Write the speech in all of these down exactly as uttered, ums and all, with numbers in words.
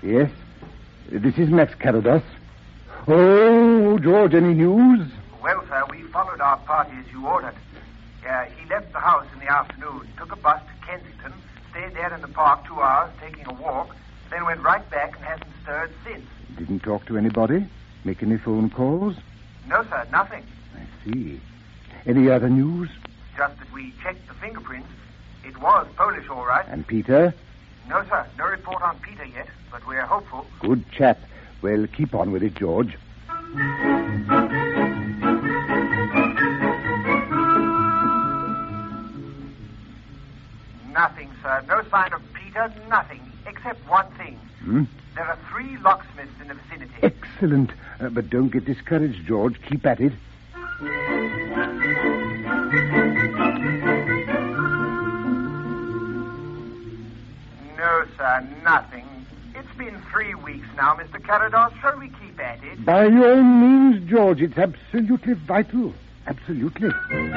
Yes? This is Max Carados. Oh, George, any news? Well, sir, we followed our party as you ordered. Uh, he left the house in the afternoon, took a bus to Kensington, stayed there in the park two hours, taking a walk, then went right back and hasn't stirred since. Didn't talk to anybody? Make any phone calls? No, sir, nothing. I see. Any other news? Just that we checked the fingerprints. It was Polish, all right. And Peter? No, sir, no report on Peter yet, but we're hopeful. Good chap. Well, keep on with it, George. Nothing, sir. No sign of Peter, nothing, except one thing. Hmm? There are three locksmiths in the vicinity. Excellent. Uh, but don't get discouraged, George. Keep at it. No, sir, nothing. It's been three weeks now, Mister Carados. Shall we keep at it? By your means, George. It's absolutely vital. Absolutely.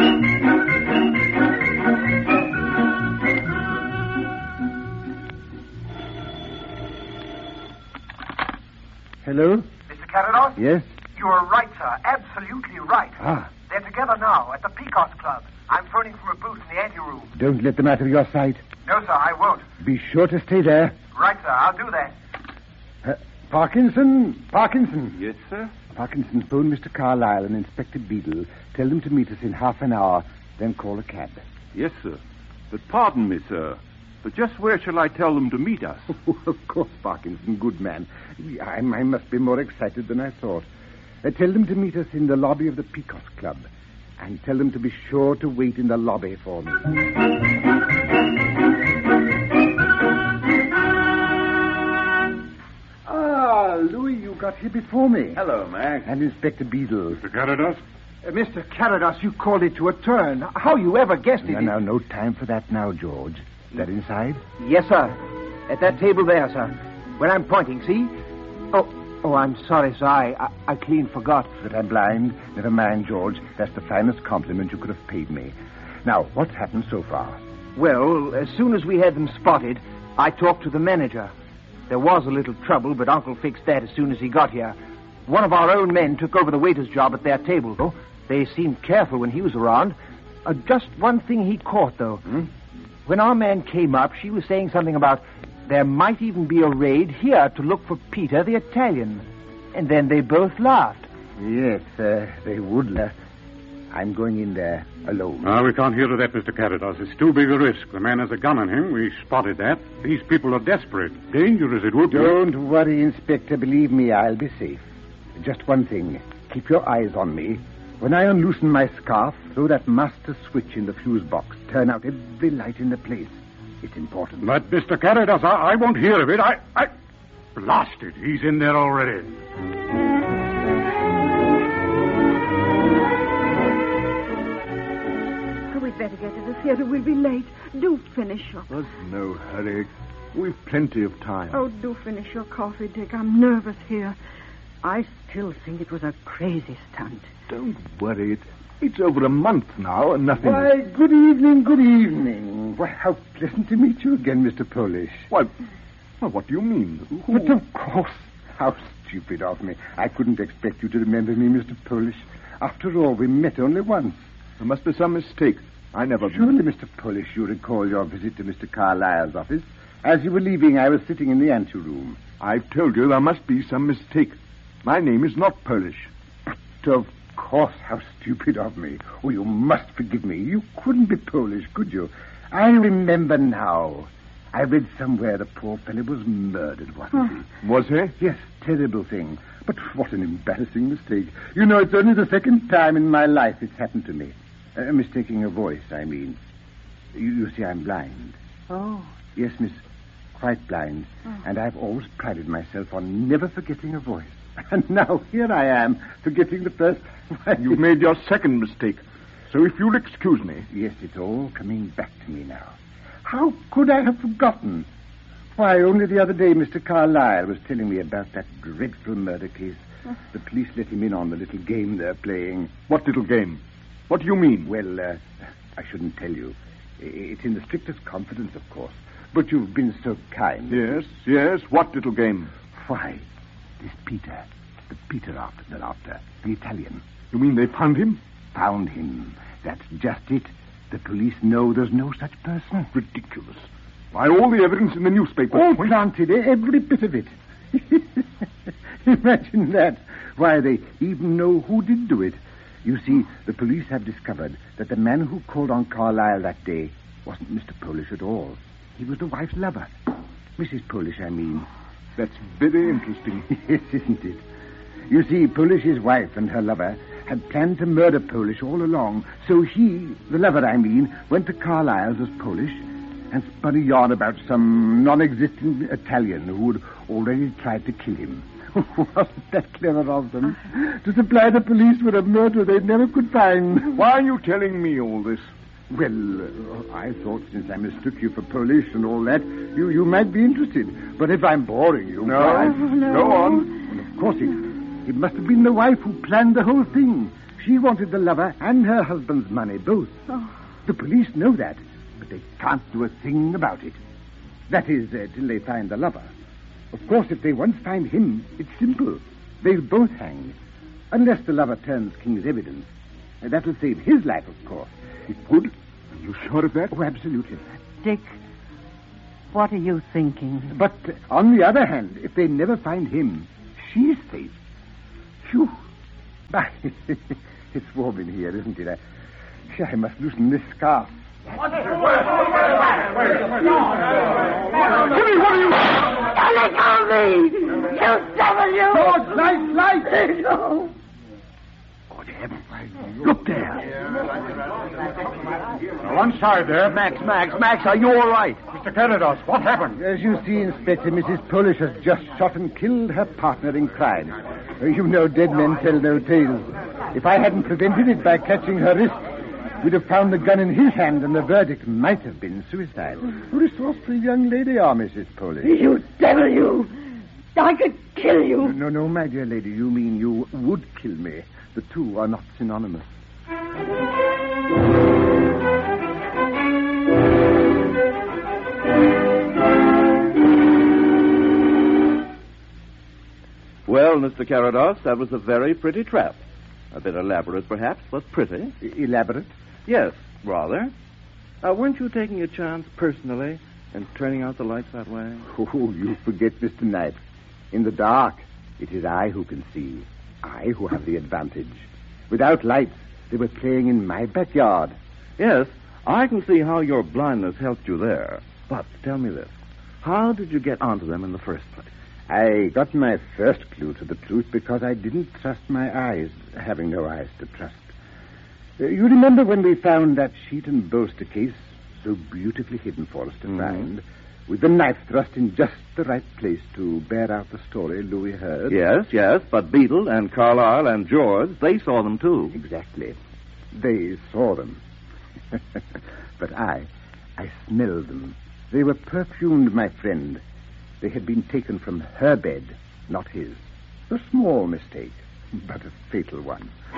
Hello? Mister Carados? Yes? You are right, sir. Absolutely right. Ah. They're together now at the Pecos Club. I'm phoning from a booth in the anteroom. Don't let them out of your sight. No, sir, I won't. Be sure to stay there. Right, sir, I'll do that. Uh, Parkinson? Parkinson? Yes, sir? Parkinson, phone Mister Carlyle and Inspector Beadle. Tell them to meet us in half an hour, then call a cab. Yes, sir. But pardon me, sir. But just where shall I tell them to meet us? Oh, of course, Parkinson, good man. I, I must be more excited than I thought. Uh, tell them to meet us in the lobby of the Pecos Club. And tell them to be sure to wait in the lobby for me. Ah, Louis, you got here before me. Hello, Max. And Inspector Beadle. Mister Carados? Uh, Mister Carados, you called it to a turn. How you ever guessed it? No, no, no time for that now, George. Is that inside? Yes, sir. At that table there, sir. Where I'm pointing, see? Oh, oh, I'm sorry, sir. I, I, I clean forgot. That I'm blind? Never mind, George. That's the finest compliment you could have paid me. Now, what's happened so far? Well, as soon as we had them spotted, I talked to the manager. There was a little trouble, but Uncle fixed that as soon as he got here. One of our own men took over the waiter's job at their table. Oh, they seemed careful when he was around. Uh, just one thing he caught, though. Hmm? When our man came up, she was saying something about there might even be a raid here to look for Peter the Italian. And then they both laughed. Yes, uh, they would laugh. I'm going in there alone. No, we can't hear to that, Mister Carados. It's too big a risk. The man has a gun on him. We spotted that. These people are desperate. Dangerous it would be. Don't worry, Inspector. Believe me, I'll be safe. Just one thing. Keep your eyes on me. When I unloosen my scarf, throw that master switch in the fuse box. Turn out every light in the place. It's important. But, Mister Carados, I, I won't hear of it. I, I... Blast it. He's in there already. Oh, we'd better get to the theater. We'll be late. Do finish your... There's no hurry. We've plenty of time. Oh, do finish your coffee, Dick. I'm nervous here. I still think it was a crazy stunt. Don't worry. It, it's over a month now and nothing... Why, good evening, good evening. Why, how pleasant to meet you again, Mister Polish. What? Well, what do you mean? Who... But of course. How stupid of me. I couldn't expect you to remember me, Mister Polish. After all, we met only once. There must be some mistake. I never... Surely, Mister Polish, you recall your visit to Mister Carlyle's office. As you were leaving, I was sitting in the anteroom. I've told you there must be some mistake. My name is not Polish. But of course, how stupid of me. Oh, you must forgive me. You couldn't be Polish, could you? I remember now. I read somewhere the poor fellow was murdered, wasn't he? Was he? Yes, terrible thing. But what an embarrassing mistake. You know, it's only the second time in my life it's happened to me. Uh, mistaking a voice, I mean. You, you see, I'm blind. Oh. Yes, miss, quite blind. Oh. And I've always prided myself on never forgetting a voice. And now here I am, forgetting the first. You've made your second mistake. So if you'll excuse me... Yes, it's all coming back to me now. How could I have forgotten? Why, only the other day Mister Carlyle was telling me about that dreadful murder case. The police let him in on the little game they're playing. What little game? What do you mean? Well, uh, I shouldn't tell you. It's in the strictest confidence, of course. But you've been so kind. Yes, yes. What little game? Why, this Peter, the Peter after the after, the Italian. You mean they found him? Found him. That's just it. The police know there's no such person. Ridiculous. Why, all the evidence in the newspaper. All planted, every bit of it. Imagine that. Why, they even know who did do it. You see, the police have discovered that the man who called on Carlyle that day wasn't Mister Polish at all. He was the wife's lover. Missus Polish, I mean. That's very interesting. Yes, isn't it? You see, Polish's wife and her lover had planned to murder Polish all along. So he, the lover I mean, went to Carlyle's as Polish and spun a yarn about some non-existent Italian who had already tried to kill him. Wasn't that clever of them? To supply the police with a murder they never could find. Why are you telling me all this? Well, uh, I thought since I mistook you for Polish and all that, you, you might be interested. But if I'm boring you... No, why... no. Go on. Well, of course it, it must have been the wife who planned the whole thing. She wanted the lover and her husband's money, both. Oh. The police know that, but they can't do a thing about it. That is, uh, till they find the lover. Of course, if they once find him, it's simple. They'll both hang. Unless the lover turns King's evidence. And that'll save his life, of course. It would. Are you sure of that? Oh, absolutely. Dick, what are you thinking? But, uh, on the other hand, if they never find him, she's safe. Phew. It's warm in here, isn't it? I, I must loosen this scarf. Jimmy, what are you... Let go of me! You devil, you! George, light, light! Let go. Good heavens. Look there. On one side there. Max, Max, Max, are you all right? Mister Carados, what happened? As you see, Inspector, Missus Polish has just shot and killed her partner in crime. Uh, You know dead men tell no tales. If I hadn't prevented it by catching her wrist, we'd have found the gun in his hand, and the verdict might have been suicide. Resourceful young lady, are Missus Polish. You devil, you! I could kill you. No, no, my dear lady, you mean you would kill me. The two are not synonymous. Well, Mister Carados, that was a very pretty trap. A bit elaborate, perhaps, but pretty. E- elaborate? Yes, rather. Uh, weren't you taking a chance personally in turning out the lights that way? Oh, you forget, Mister Knight. In the dark, it is I who can see. I who have the advantage. Without lights, they were playing in my backyard. Yes, I can see how your blindness helped you there. But tell me this. How did you get onto them in the first place? I got my first clue to the truth because I didn't trust my eyes, having no eyes to trust. Uh, you remember when we found that sheet and bolster case so beautifully hidden for us to mm-hmm. find, with the knife thrust in just the right place to bear out the story Louis heard? Yes, yes, but Beadle and Carlyle and George, they saw them too. Exactly. They saw them. But I, I smelled them. They were perfumed, my friend. They had been taken from her bed, not his. A small mistake, but a fatal one.